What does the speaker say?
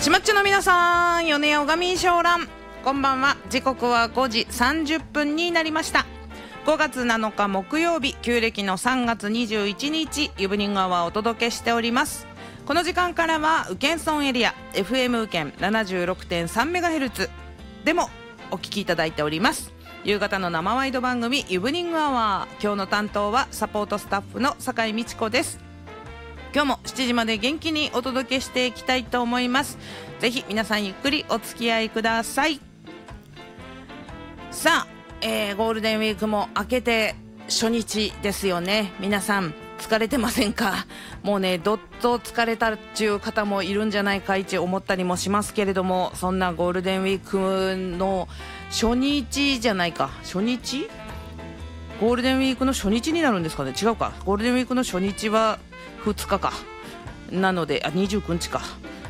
しまっちの皆さん、米尾神小蘭、こんばんは。時刻は5時30分になりました。5月7日木曜日、旧暦の3月21日、イブニングアワーをお届けしております。この時間からは宇検村エリア FM 宇検 76.3MHz でもお聞きいただいております。夕方の生ワイド番組イブニングアワー、今日の担当はサポートスタッフの酒井美智子です。今日も7時まで元気にお届けしていきたいと思います。ぜひ皆さんゆっくりお付き合いください。さあ、ゴールデンウィークも明けて初日ですよね。皆さん疲れてませんか？もうね、どっと疲れたっていう方もいるんじゃないかい思ったりもしますけれども、そんなゴールデンウィークの初日じゃないか、初日？ゴールデンウィークの初日になるんですかね。違うか、ゴールデンウィークの初日は2日かなので、29日か